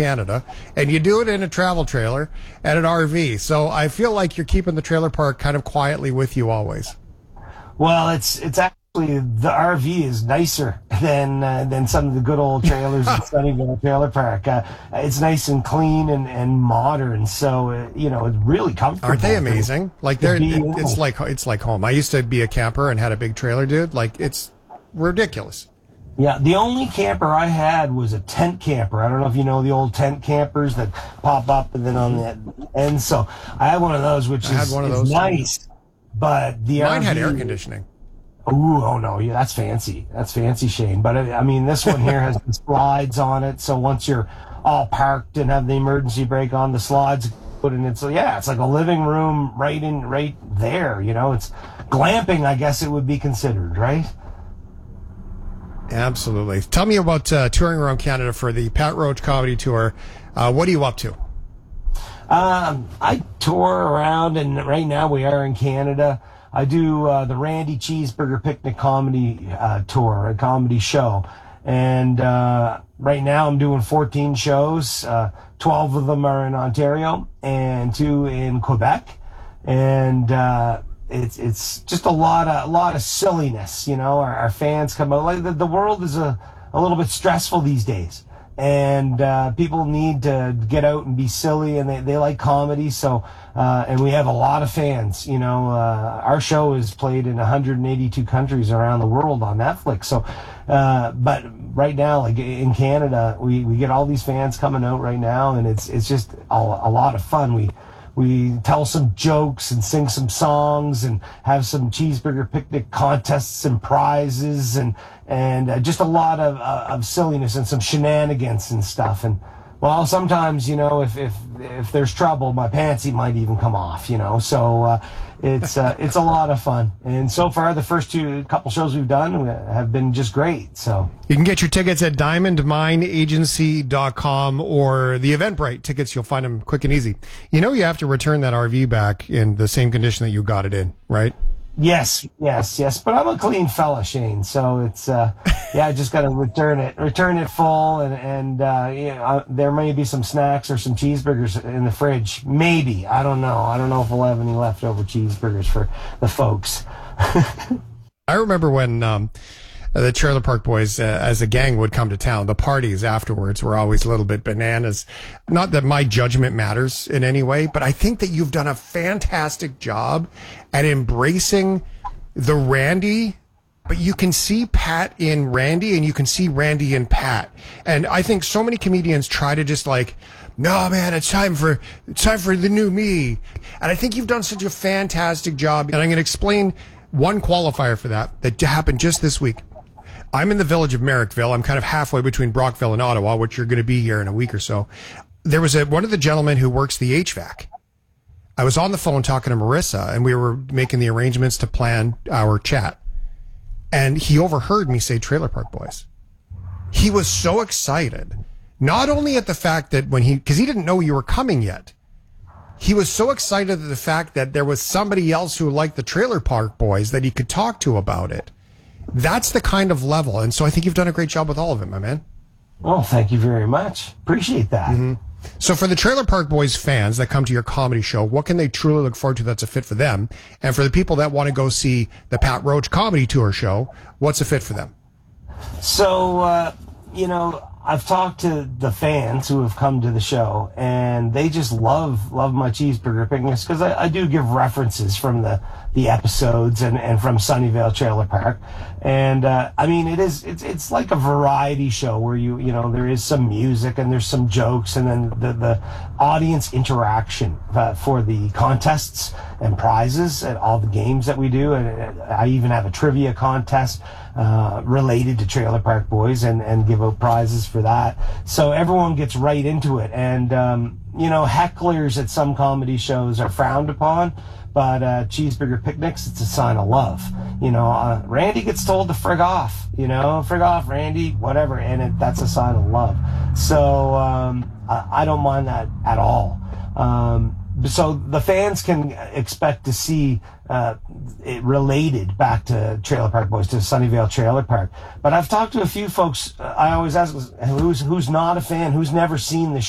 Canada, and you do it in a travel trailer and an RV. So I feel like you're keeping the trailer park kind of quietly with you always. Well, it's actually the RV is nicer than some of the good old trailers in Sunnyvale Trailer Park. It's nice and clean and modern, so it's really comfortable. Aren't they amazing? Like it's like home. I used to be a camper and had a big trailer, dude. Like it's ridiculous. Yeah, the only camper I had was a tent camper. I don't know if you know the old tent campers that pop up and then on the end. So I had one of those, which is nice. But the mine RV, had air conditioning. Ooh, oh no, yeah, that's fancy. That's fancy, Shane. But I mean, this one here has the slides on it. So once you're all parked and have the emergency brake on, the slides put in it. So yeah, it's like a living room right there. It's glamping, I guess it would be considered, right? Absolutely. Tell me about touring around Canada for the Pat Roach Comedy Tour. What are you up to? I tour around, and right now we are in Canada. I do the Randy Cheeseburger Picnic Comedy Tour, a comedy show. And right now I'm doing 14 shows. 12 of them are in Ontario and 2 in Quebec. And it's just a lot of silliness. Our fans come out. Like the world is a little bit stressful these days. And people need to get out and be silly, and they like comedy. So, and we have a lot of fans. Our show is played in 182 countries around the world on Netflix. So, but right now, like in Canada, we get all these fans coming out right now, and it's just a lot of fun. We tell some jokes and sing some songs and have some cheeseburger picnic contests and prizes and just a lot of silliness and some shenanigans and stuff. And well, sometimes, if there's trouble, my pantsy might even come off, so it's a lot of fun. And so far, the first couple shows we've done have been just great. So you can get your tickets at diamondmineagency.com or the Eventbrite tickets. You'll find them quick and easy. You have to return that RV back in the same condition that you got it in, right? Yes. But I'm a clean fella, Shane. So it's, I just got to return it full. And there may be some snacks or some cheeseburgers in the fridge. Maybe. I don't know. I don't know if we'll have any leftover cheeseburgers for the folks. I remember when, the Trailer Park Boys, as a gang, would come to town. The parties afterwards were always a little bit bananas. Not that my judgment matters in any way, but I think that you've done a fantastic job at embracing the Randy, but you can see Pat in Randy and you can see Randy in Pat. And I think so many comedians try to just like, no, man, it's time for the new me. And I think you've done such a fantastic job. And I'm going to explain one qualifier for that happened just this week. I'm in the village of Merrickville. I'm kind of halfway between Brockville and Ottawa, which you're going to be here in a week or so. There was one of the gentlemen who works the HVAC. I was on the phone talking to Marissa, and we were making the arrangements to plan our chat. And he overheard me say Trailer Park Boys. He was so excited, not only at the fact that because he didn't know you were coming yet. He was so excited at the fact that there was somebody else who liked the Trailer Park Boys that he could talk to about it. That's the kind of level. And so I think you've done a great job with all of it, my man. Well, thank you very much. Appreciate that. Mm-hmm. So for the Trailer Park Boys fans that come to your comedy show, what can they truly look forward to that's a fit for them? And for the people that want to go see the Pat Roach Comedy Tour show, what's a fit for them? So, I've talked to the fans who have come to the show, and they just love my cheeseburger picnics because I do give references from the episodes and from Sunnyvale Trailer Park. And it's like a variety show where there is some music and there's some jokes, and then the audience interaction for the contests and prizes and all the games that we do. And I even have a trivia contest related to Trailer Park Boys and give out prizes for that. So everyone gets right into it. And hecklers at some comedy shows are frowned upon, but cheeseburger picnics, it's a sign of love. Randy gets told to frig off, frig off, Randy, whatever, and that's a sign of love. So I don't mind that at all. So the fans can expect to see it related back to Trailer Park Boys, to Sunnyvale Trailer Park. But I've talked to a few folks. I always ask who's not a fan, who's never seen the